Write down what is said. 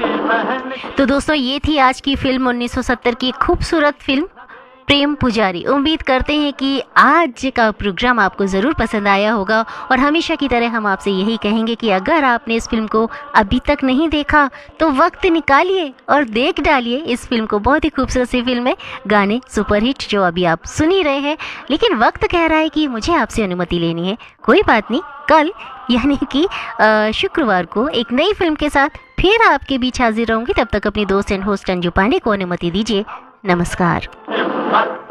तो दोस्तों ये थी आज की फिल्म 1970 की खूबसूरत फिल्म प्रेम पुजारी। उम्मीद करते हैं कि आज का प्रोग्राम आपको ज़रूर पसंद आया होगा और हमेशा की तरह हम आपसे यही कहेंगे कि अगर आपने इस फिल्म को अभी तक नहीं देखा तो वक्त निकालिए और देख डालिए इस फिल्म को। बहुत ही खूबसूरत सी फिल्म है, गाने सुपरहिट जो अभी आप सुन ही रहे हैं, लेकिन वक्त कह रहा है कि मुझे आपसे अनुमति लेनी है। कोई बात नहीं, कल यानी कि शुक्रवार को एक नई फिल्म के साथ फिर आपके बीच हाजिर रहूंगी। तब तक अपनी दोस्त एंड होस्ट अंजू पांडे को अनुमति दीजिए। नमस्कार।